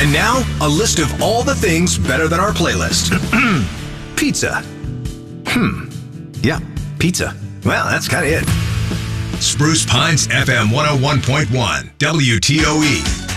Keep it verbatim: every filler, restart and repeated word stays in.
And now, a list of all the things better than our playlist. Pizza. Hmm. Yeah, pizza. Well, that's kind of it. Spruce Pines F M one oh one point one, W T O E.